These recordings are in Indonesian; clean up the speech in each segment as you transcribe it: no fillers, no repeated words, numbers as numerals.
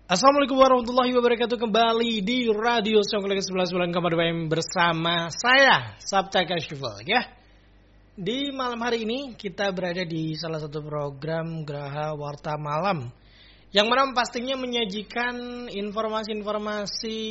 Assalamualaikum warahmatullahi wabarakatuh. Kembali di Radio Songkele 11 bulan Kabar BM bersama saya Sabta Kasyiful ya. Di malam hari ini kita berada di salah satu program Geraha Warta Malam yang mana pastinya menyajikan informasi-informasi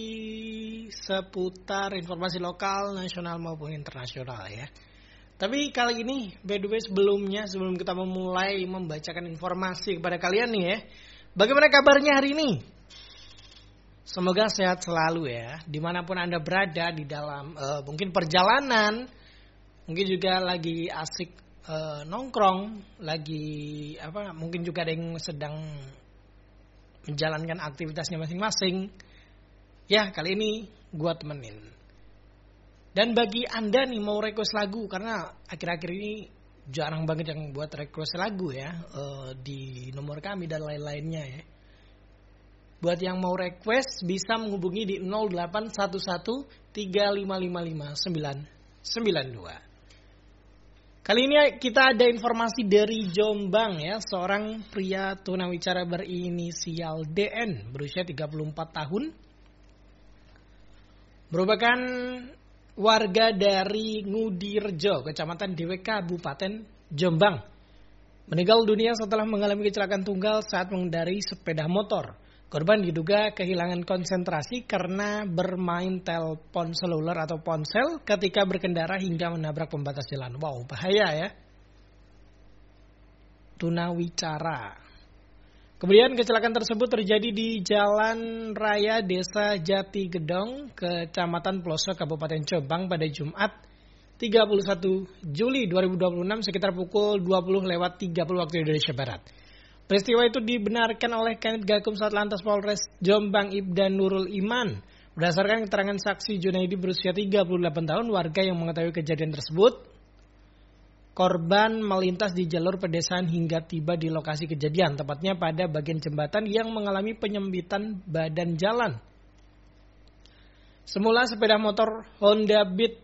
seputar informasi lokal, nasional maupun internasional ya. Tapi kali ini by the way sebelum kita memulai membacakan informasi kepada kalian nih ya. Bagaimana kabarnya hari ini? Semoga sehat selalu ya. Dimanapun Anda berada di dalam mungkin perjalanan, mungkin juga lagi asik nongkrong, lagi mungkin juga ada yang sedang menjalankan aktivitasnya masing-masing. Ya kali ini gua temenin. Dan bagi Anda nih mau request lagu, karena akhir-akhir ini jarang banget yang buat request lagu ya di nomor kami dan lain-lainnya ya. Buat yang mau request bisa menghubungi di 0811-3555-992. Kali ini kita ada informasi dari Jombang ya. Seorang pria tunawicara berinisial DN berusia 34 tahun. Merupakan warga dari Ngudirejo, Kecamatan Dewek, Kabupaten Jombang, meninggal dunia setelah mengalami kecelakaan tunggal saat mengendarai sepeda motor. Korban diduga kehilangan konsentrasi karena bermain telepon seluler atau ponsel ketika berkendara hingga menabrak pembatas jalan. Wow, bahaya ya. Tunawicara. Kemudian kecelakaan tersebut terjadi di Jalan Raya Desa Jati Gedong, Kecamatan Pelosok, Kabupaten Jombang pada Jumat 31 Juli 2026 sekitar pukul 20:30 waktu Indonesia Barat. Peristiwa itu dibenarkan oleh Kanit Gakum Satlantas Polres Jombang Ibda Nurul Iman. Berdasarkan keterangan saksi Junaidi berusia 38 tahun, warga yang mengetahui kejadian tersebut, korban melintas di jalur pedesaan hingga tiba di lokasi kejadian, tepatnya pada bagian jembatan yang mengalami penyempitan badan jalan. Semula sepeda motor Honda Beat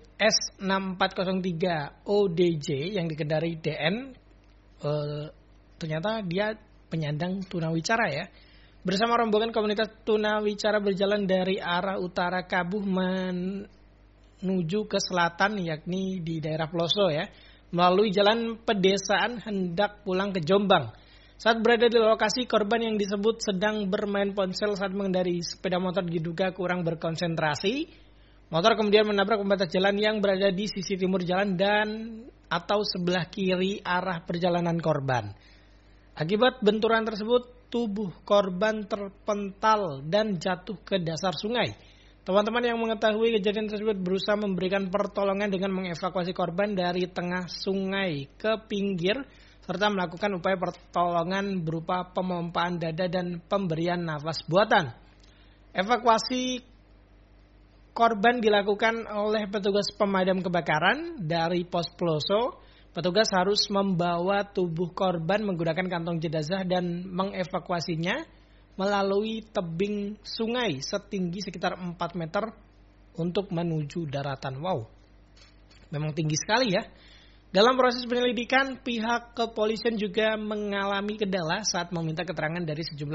S6403 ODJ yang dikendarai DN, ternyata dia penyandang tunawicara ya. Bersama rombongan komunitas tunawicara berjalan dari arah utara Kabuh menuju ke selatan, yakni di daerah Pelosok ya, melalui jalan pedesaan hendak pulang ke Jombang. Saat berada di lokasi, korban yang disebut sedang bermain ponsel saat mengendarai sepeda motor diduga kurang berkonsentrasi. Motor kemudian menabrak pembatas jalan yang berada di sisi timur jalan dan atau sebelah kiri arah perjalanan korban. Akibat benturan tersebut, tubuh korban terpental dan jatuh ke dasar sungai. Teman-teman yang mengetahui kejadian tersebut berusaha memberikan pertolongan dengan mengevakuasi korban dari tengah sungai ke pinggir serta melakukan upaya pertolongan berupa pemompaan dada dan pemberian nafas buatan. Evakuasi korban dilakukan oleh petugas pemadam kebakaran dari Pos Pelosok. Petugas harus membawa tubuh korban menggunakan kantong jenazah dan mengevakuasinya melalui tebing sungai setinggi sekitar 4 meter untuk menuju daratan. Wow, memang tinggi sekali ya. Dalam proses penyelidikan, pihak kepolisian juga mengalami kendala saat meminta keterangan dari sejumlah